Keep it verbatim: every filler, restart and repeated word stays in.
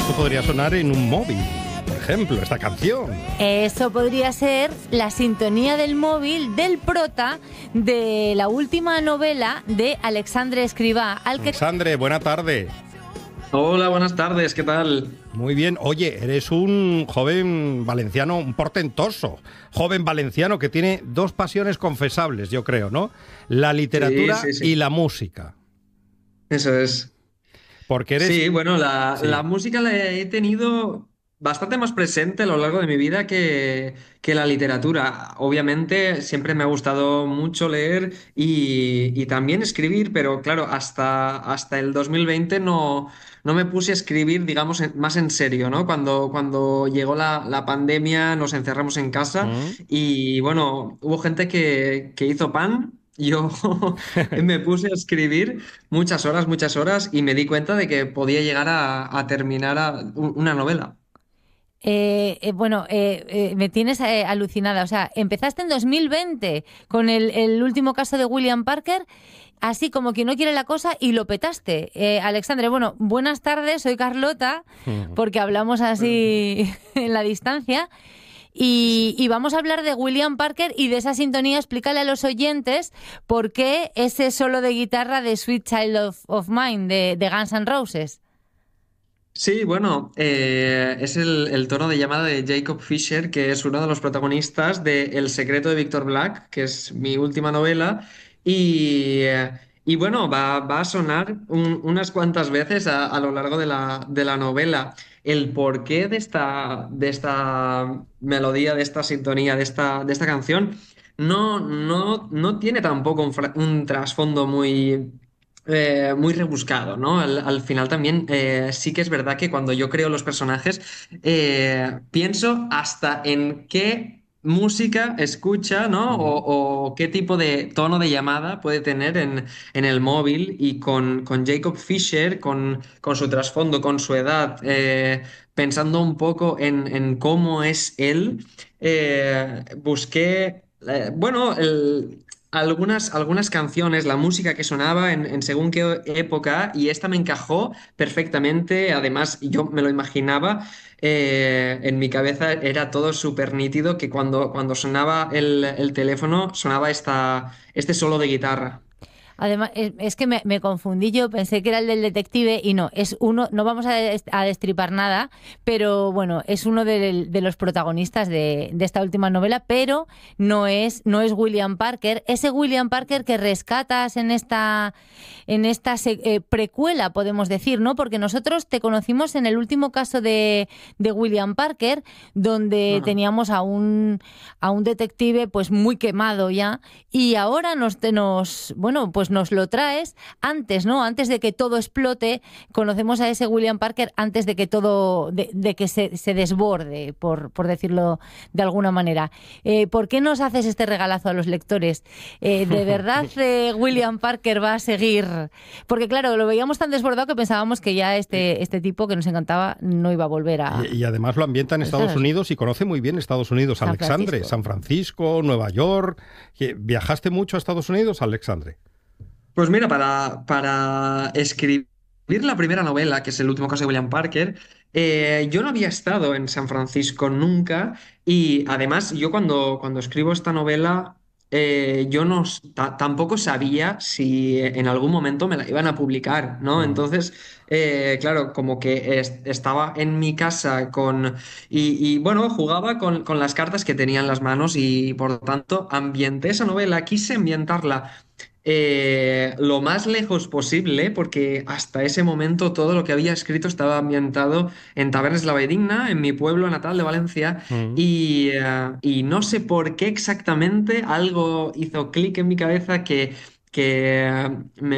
esto podría sonar en un móvil, por ejemplo, esta canción. Eso podría ser la sintonía del móvil del prota de la última novela de Alexandre Escrivá. Al que... Alexandre, buena tarde. Hola, buenas tardes, ¿qué tal? Muy bien. Oye, eres un joven valenciano, un portentoso joven valenciano que tiene dos pasiones confesables, yo creo, ¿no? La literatura sí, sí, sí. y la música. Eso es. Porque eres... Sí, bueno, la, Sí. la música la he tenido bastante más presente a lo largo de mi vida que, que la literatura. Obviamente siempre me ha gustado mucho leer y, y también escribir, pero claro, hasta, hasta el dos mil veinte no, no me puse a escribir, digamos, en- más en serio, ¿no? Cuando, cuando llegó la, la pandemia, nos encerramos en casa ¿Mm? y bueno, hubo gente que, que hizo pan. Yo me puse a escribir muchas horas, muchas horas y me di cuenta de que podía llegar a, a terminar a- un- una novela. Eh, eh, bueno, eh, eh, me tienes eh, alucinada. O sea, empezaste en dos mil veinte con el, el último caso de William Parker, así como quien no quiere la cosa, y lo petaste. Eh, Alexandre, bueno, buenas tardes, soy Carlota, porque hablamos así en la distancia. Y, y vamos a hablar de William Parker y de esa sintonía. Explícale a los oyentes por qué ese solo de guitarra de Sweet Child of, of Mine de, de Guns N' Roses. Sí, bueno, eh, es el, el tono de llamada de Jacob Fisher, que es uno de los protagonistas de El secreto de Víctor Black, que es mi última novela. Y, eh, y bueno, va, va a sonar un- unas cuantas veces a, a lo largo de la, de la novela. El porqué de esta, de esta melodía, de esta sintonía, de esta, de esta canción, no, no, no tiene tampoco un, fra- un trasfondo muy eh, muy rebuscado, ¿no? Al, al final también eh, sí que es verdad que cuando yo creo los personajes, eh, pienso hasta en qué música escucha, ¿no? Ujú. O, o qué tipo de tono de llamada puede tener en, en el móvil y con, con Jacob Fisher, con, con su trasfondo, con su edad, eh, pensando un poco en, en cómo es él, eh, busqué, eh, bueno, el algunas, algunas canciones, la música que sonaba en, en según qué época, y esta me encajó perfectamente. Además, yo me lo imaginaba, eh, en mi cabeza era todo súper nítido que cuando, cuando sonaba el, el teléfono sonaba esta, este solo de guitarra. Además, es, es que me, me confundí, yo pensé que era el del detective y no, es uno, no vamos a, des- a destripar nada, pero bueno, es uno del- de, los protagonistas de, de esta última novela, pero no es, no es William Parker, ese William Parker que rescatas en esta, en esta se- eh, precuela, podemos decir, ¿no? Porque nosotros te conocimos en el último caso de, de William Parker, donde Ajá. teníamos a un, a un detective pues muy quemado ya, y ahora nos, te- nos, bueno, pues nos lo traes antes, ¿no? Antes de que todo explote, conocemos a ese William Parker antes de que todo, de, de que se, se desborde, por, por decirlo de alguna manera. Eh, ¿por qué nos haces este regalazo a los lectores? Eh, ¿De verdad eh, William Parker va a seguir? Porque claro, lo veíamos tan desbordado que pensábamos que ya este, este tipo que nos encantaba no iba a volver a... Y, y además lo ambienta en Estados Unidos y conoce muy bien Estados Unidos, San Alexandre. Francisco. San Francisco, Nueva York. Que- ¿Viajaste mucho a Estados Unidos, Alexandre? Pues mira, para, para escribir la primera novela, que es el último caso de William Parker, eh, yo no había estado en San Francisco nunca y además yo cuando, cuando escribo esta novela, eh, yo no, s- ta- tampoco sabía si en algún momento me la iban a publicar, ¿no? Mm. Entonces, eh, claro, como que es- estaba en mi casa con... Y, y, bueno, jugaba con, con las cartas que tenía en las manos y por lo tanto ambienté esa novela, quise ambientarla eh, lo más lejos posible, porque hasta ese momento todo lo que había escrito estaba ambientado en Tabernes de la Valldigna, en mi pueblo natal de Valencia, Mm. y, eh, y no sé por qué exactamente algo hizo clic en mi cabeza que, que eh, me